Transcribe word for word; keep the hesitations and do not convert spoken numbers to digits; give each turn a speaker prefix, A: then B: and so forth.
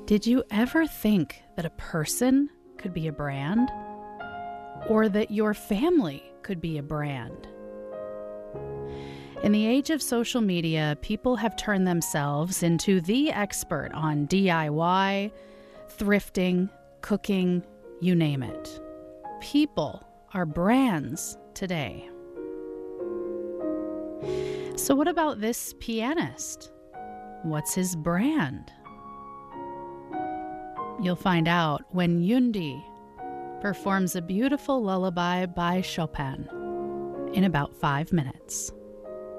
A: Did you ever think that a person could be a brand? Or that your family could be a brand? In the age of social media, people have turned themselves into the expert on D I Y, thrifting, cooking, you name it. People are brands today. So what about this pianist? What's his brand? You'll find out when Yundi performs a beautiful lullaby by Chopin in about five minutes.